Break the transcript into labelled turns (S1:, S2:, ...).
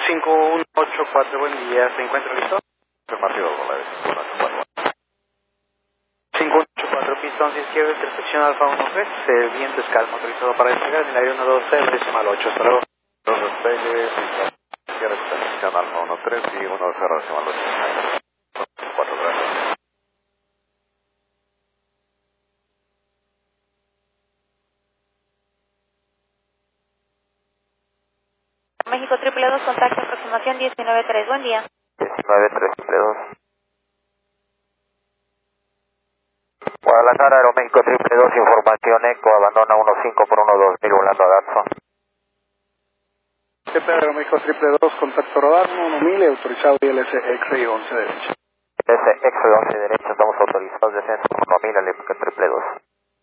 S1: 5184, buen día, ¿se encuentra listo?
S2: Afirmativo, Dólares.
S1: 5184, pistón izquierdo, intersección Alfa 13, el viento es calmo, autorizado para despegar en el área 120, decimal 8, hasta luego.
S2: Dos despegues, izquierda extensión Alfa 13 y 10 decimal 8. 4 gracias.
S3: México 222, contacto aproximación 193, buen día.
S2: 19322. Guadalajara, Aeroméxico 222, información ECO, abandona 15 por 12000 volando a Datsun.
S1: TP México 222, contacto radar 1000, autorizado ILS X-Ray 11 derecha.
S2: Ese X11 derecho, estamos autorizados descenso 1000 al EPIC 222.